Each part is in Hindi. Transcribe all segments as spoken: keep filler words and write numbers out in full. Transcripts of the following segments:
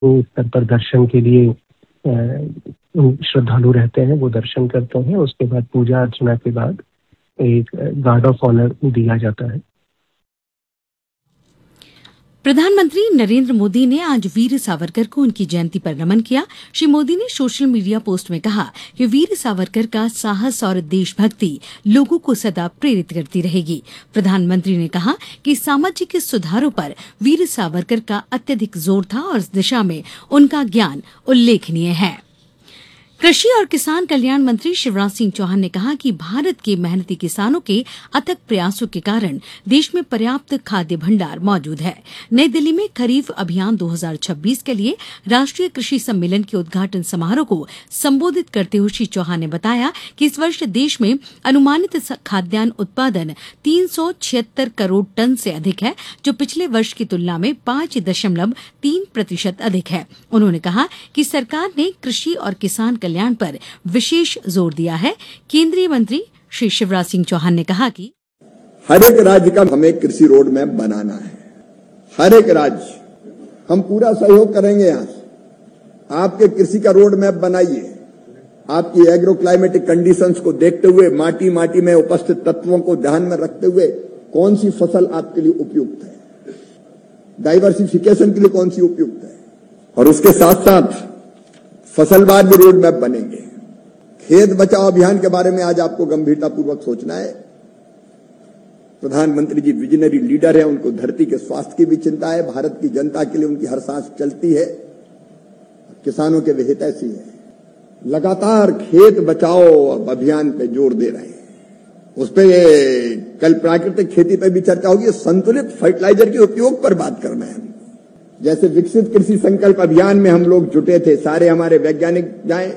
स्तर पर दर्शन के लिए श्रद्धालु रहते हैं, वो दर्शन करते हैं। उसके बाद पूजा अर्चना के बाद एक गार्ड ऑफ ऑनर दिया जाता है। प्रधानमंत्री नरेंद्र मोदी ने आज वीर सावरकर को उनकी जयंती पर नमन किया। श्री मोदी ने सोशल मीडिया पोस्ट में कहा कि वीर सावरकर का साहस और देशभक्ति लोगों को सदा प्रेरित करती रहेगी। प्रधानमंत्री ने कहा कि सामाजिक सुधारों पर वीर सावरकर का अत्यधिक जोर था और इस दिशा में उनका ज्ञान उल्लेखनीय है। कृषि और किसान कल्याण मंत्री शिवराज सिंह चौहान ने कहा कि भारत के मेहनती किसानों के अथक प्रयासों के कारण देश में पर्याप्त खाद्य भंडार मौजूद है। नई दिल्ली में खरीफ अभियान दो हज़ार छब्बीस के लिए राष्ट्रीय कृषि सम्मेलन के उद्घाटन समारोह को संबोधित करते हुए श्री चौहान ने बताया कि इस वर्ष देश में अनुमानित खाद्यान्न उत्पादन तीन सौ छिहत्तर करोड़ टन से अधिक है, जो पिछले वर्ष की तुलना में पांच दशमलव तीन प्रतिशत अधिक है। उन्होंने कहा कि सरकार ने कृषि और किसान कल्याण पर विशेष जोर दिया है। केंद्रीय मंत्री श्री शिवराज सिंह चौहान ने कहा कि हर एक राज्य का हमें कृषि रोड मैप बनाना है। हर एक राज्य हम पूरा सहयोग करेंगे। यहां आपके कृषि का रोड मैप बनाइए। आपकी एग्रो क्लाइमेटिक कंडीशंस को देखते हुए, माटी माटी में उपस्थित तत्वों को ध्यान में रखते हुए कौन सी फसल आपके लिए उपयुक्त है, डाइवर्सिफिकेशन के लिए कौन सी उपयुक्त है, और उसके साथ साथ फसलवार भी रोड मैप बनेंगे। खेत बचाओ अभियान के बारे में आज आपको गंभीरतापूर्वक सोचना है। प्रधानमंत्री जी विजनरी लीडर है, उनको धरती के स्वास्थ्य की भी चिंता है। भारत की जनता के लिए उनकी हर सांस चलती है। किसानों के भी हितैषी है। लगातार खेत बचाओ अभियान पे जोर दे रहे हैं। उस पे कल प्राकृतिक खेती पे भी चर्चा होगी। संतुलित फर्टिलाइजर के उपयोग पर बात करना है। जैसे विकसित कृषि संकल्प अभियान में हम लोग जुटे थे, सारे हमारे वैज्ञानिक जाएं।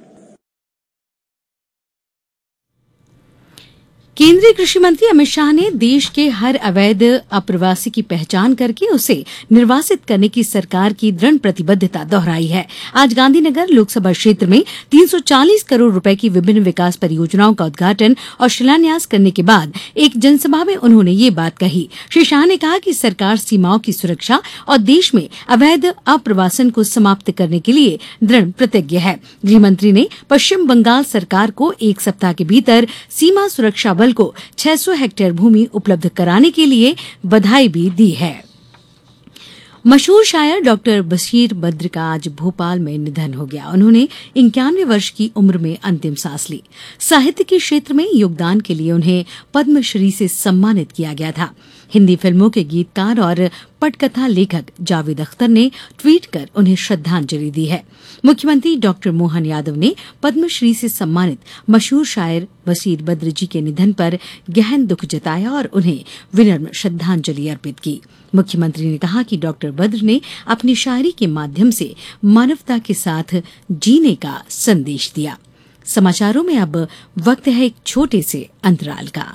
केंद्रीय कृषि मंत्री अमित शाह ने देश के हर अवैध अप्रवासी की पहचान करके उसे निर्वासित करने की सरकार की दृढ़ प्रतिबद्धता दोहराई है। आज गांधीनगर लोकसभा क्षेत्र में तीन सौ चालीस करोड़ रुपए की विभिन्न विकास परियोजनाओं का उद्घाटन और शिलान्यास करने के बाद एक जनसभा में उन्होंने ये बात कही। श्री शाह ने कहा कि सरकार सीमाओं की सुरक्षा और देश में अवैध अप्रवासन को समाप्त करने के लिए दृढ़ प्रतिज्ञ है। गृह मंत्री ने पश्चिम बंगाल सरकार को एक सप्ताह के भीतर सीमा सुरक्षा बल को छह सौ हेक्टेयर भूमि उपलब्ध कराने के लिए बधाई भी दी है। मशहूर शायर डॉक्टर बशीर बद्र का आज भोपाल में निधन हो गया। उन्होंने इक्यानवे वर्ष की उम्र में अंतिम सांस ली। साहित्य के क्षेत्र में योगदान के लिए उन्हें पद्मश्री से सम्मानित किया गया था। हिंदी फिल्मों के गीतकार और पटकथा लेखक जावेद अख्तर ने ट्वीट कर उन्हें श्रद्धांजलि दी है। मुख्यमंत्री डॉक्टर मोहन यादव ने पद्मश्री से सम्मानित मशहूर शायर बशीर बद्र जी के निधन पर गहन दुख जताया और उन्हें विनम्र श्रद्धांजलि अर्पित की। मुख्यमंत्री ने कहा कि डॉक्टर बद्र ने अपनी शायरी के माध्यम से मानवता के साथ जीने का संदेश दिया। समाचारों में अब वक्त है एक छोटे से अंतराल का।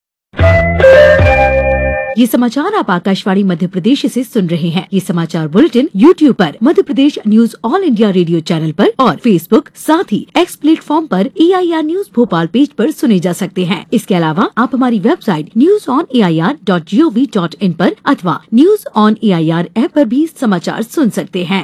ये समाचार आप आकाशवाणी मध्य प्रदेश से सुन रहे हैं। ये समाचार बुलेटिन यूट्यूब पर Madhya Pradesh news all India radio channel पर और फेसबुक साथ ही एक्स प्लेटफॉर्म पर ए I R news Bhopal page पर सुने जा सकते हैं। इसके अलावा आप हमारी website news on A I R dot G O V dot in पर अथवा news on A I R app पर भी समाचार सुन सकते हैं।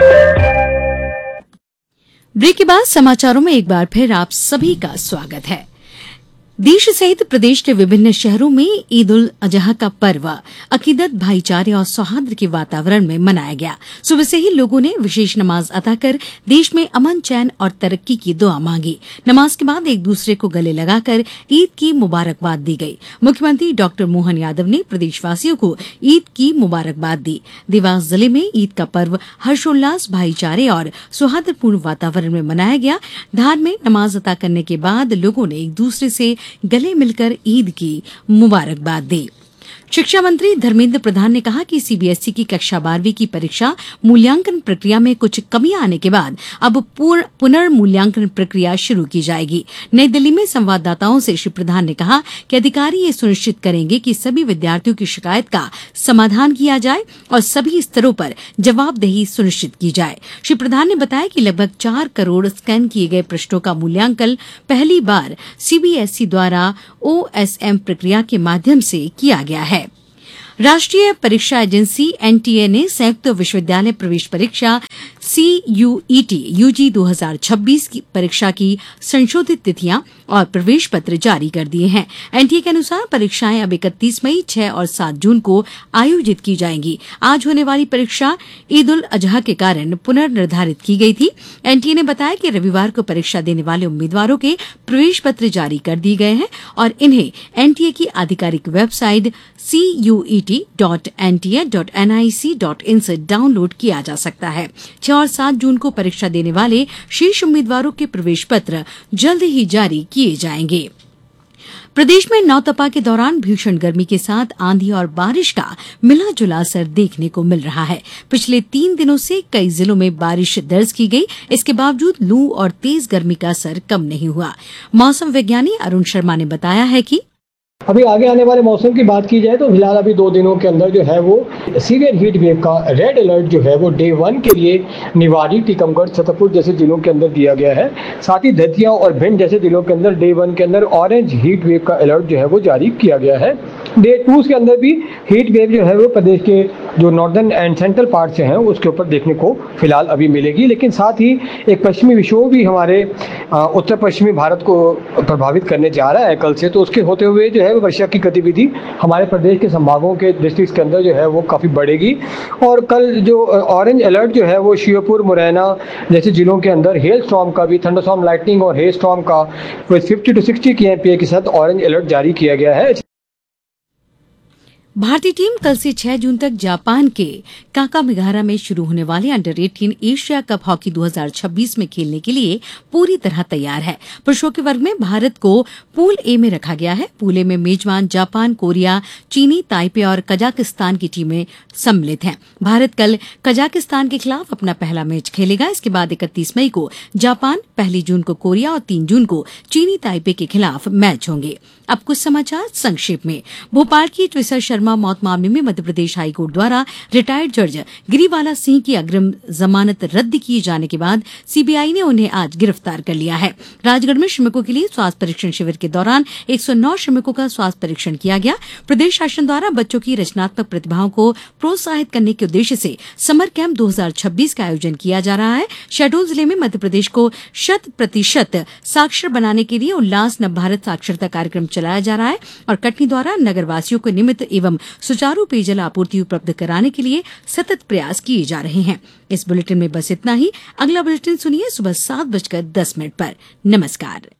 ब्रेक के बाद समाचारों में एक बार फिर आप सभी का स्वागत है। देश सहित प्रदेश के विभिन्न शहरों में ईद उल अजहा का पर्व अकीदत, भाईचारे और सौहार्द के वातावरण में मनाया गया। सुबह से ही लोगों ने विशेष नमाज अदा कर देश में अमन, चैन और तरक्की की दुआ मांगी। नमाज के बाद एक दूसरे को गले लगाकर ईद की मुबारकबाद दी गई। मुख्यमंत्री डॉक्टर मोहन यादव ने प्रदेशवासियों को ईद की मुबारकबाद दी। देवास जिले में ईद का पर्व हर्षोल्लास, भाईचारे और सौहार्दपूर्ण वातावरण में मनाया गया। धार में नमाज अदा करने के बाद लोगों ने एक दूसरे से गले मिलकर ईद की मुबारकबाद दी। शिक्षा मंत्री धर्मेंद्र प्रधान ने कहा कि सी बी एस ई की कक्षा बारहवीं की परीक्षा मूल्यांकन प्रक्रिया में कुछ कमियां आने के बाद अब पुनर्मूल्यांकन प्रक्रिया शुरू की जाएगी। नई दिल्ली में संवाददाताओं से श्री प्रधान ने कहा कि अधिकारी ये सुनिश्चित करेंगे कि सभी विद्यार्थियों की शिकायत का समाधान किया जाए और सभी स्तरों पर जवाबदेही सुनिश्चित की जाए। श्री प्रधान ने बताया कि लगभग चार करोड़ स्कैन किए गए प्रश्नों का मूल्यांकन पहली बार सी बी एस ई द्वारा ओ एस एम प्रक्रिया के माध्यम से किया गया है। राष्ट्रीय परीक्षा एजेंसी एनटीए ने संयुक्त विश्वविद्यालय प्रवेश परीक्षा सीयूईटी यूजी दो हज़ार छब्बीस की परीक्षा की संशोधित तिथियां और प्रवेश पत्र जारी कर दिए हैं। एनटीए के अनुसार परीक्षाएं अब इकतीस मई, छह और सात जून को आयोजित की जाएंगी। आज होने वाली परीक्षा ईद उल अजहा के कारण पुनर्निर्धारित की गई थी। एनटीए ने बताया कि रविवार को परीक्षा देने वाले उम्मीदवारों के प्रवेश पत्र जारी कर दिए गए हैं और इन्हें एनटीए की आधिकारिक website C you E T dot N T A dot N I C dot in से डाउनलोड किया जा सकता है। छह और सात जून को परीक्षा देने वाले शेष उम्मीदवारों के प्रवेश पत्र जल्द ही जारी किए जाएंगे। प्रदेश में नौतपा के दौरान भीषण गर्मी के साथ आंधी और बारिश का मिला जुला असर देखने को मिल रहा है। पिछले तीन दिनों से कई जिलों में बारिश दर्ज की गई। इसके बावजूद लू और तेज गर्मी का असर कम नहीं हुआ। मौसम विज्ञानी अरुण शर्मा ने बताया है कि अभी आगे आने वाले मौसम की बात की जाए तो फिलहाल अभी दो दिनों के अंदर जो है वो सीवियर हीट वेव का रेड अलर्ट जो है वो डे वन के लिए निवाड़ी, टीकमगढ़, छतरपुर जैसे जिलों के अंदर दिया गया है। साथ ही दतिया और भिंड जैसे जिलों के अंदर डे वन के अंदर ऑरेंज हीट वेव का अलर्ट जो है वो जारी किया गया है। डे टू के अंदर भी हीट वेव जो है वो प्रदेश के जो नॉर्दर्न एंड सेंट्रल पार्ट से हैं उसके ऊपर देखने को फिलहाल अभी मिलेगी। लेकिन साथ ही एक पश्चिमी विक्षोभ भी हमारे उत्तर पश्चिमी भारत को प्रभावित करने जा रहा है कल से, तो उसके होते हुए जो है वर्षा की गतिविधि हमारे प्रदेश के संभागों के डिस्ट्रिक्ट के अंदर जो है वो काफ़ी बढ़ेगी। और कल जो ऑरेंज अलर्ट जो है वो श्योपुर, मुरैना जैसे जिलों के अंदर हेल स्टॉर्म का भी, थंडरस्टॉर्म, लाइटनिंग और हेल स्टॉर्म का फिफ्टी टू सिक्सटी के एम पी ए के साथ ऑरेंज अलर्ट जारी किया गया है। भारतीय टीम कल से छह जून तक जापान के काकामिगारा में शुरू होने वाले अंडर अठारह एशिया कप हॉकी दो हज़ार छब्बीस में खेलने के लिए पूरी तरह तैयार है। पुरुषों के वर्ग में भारत को पूल ए में रखा गया है। पूल ए में मेजबान जापान, कोरिया, चीनी, ताइपे और कजाकिस्तान की टीमें सम्मिलित हैं। भारत कल कजाकिस्तान के खिलाफ अपना पहला मैच खेलेगा। इसके बाद इकतीस मई को जापान, पहली जून को कोरिया और तीन जून को चीनी ताइपे के खिलाफ मैच होंगे। अब कुछ समाचार संक्षेप में। भोपाल की ट्विसर शर्मा मौत मामले में मध्य प्रदेश हाईकोर्ट द्वारा रिटायर्ड जज गिरिवाला सिंह की अग्रिम जमानत रद्द किए जाने के बाद सीबीआई ने उन्हें आज गिरफ्तार कर लिया है। राजगढ़ में श्रमिकों के लिए स्वास्थ्य परीक्षण शिविर के दौरान एक सौ नौ श्रमिकों का स्वास्थ्य परीक्षण किया गया। प्रदेश शासन द्वारा बच्चों की रचनात्मक प्रतिभाओं को प्रोत्साहित करने के उद्देश्य से समर कैंप दो हज़ार छब्बीस का आयोजन किया जा रहा है। शहडोल जिले में मध्य प्रदेश को शत प्रतिशत साक्षर बनाने के लिए उल्लास नव भारत साक्षरता कार्यक्रम चलाया जा रहा है और कटनी द्वारा नगरवासियों को नियमित एवं सुचारू पेयजल आपूर्ति उपलब्ध कराने के लिए सतत प्रयास किए जा रहे हैं। इस बुलेटिन में बस इतना ही। अगला बुलेटिन सुनिए सुबह सात बजकर दस मिनट पर। नमस्कार।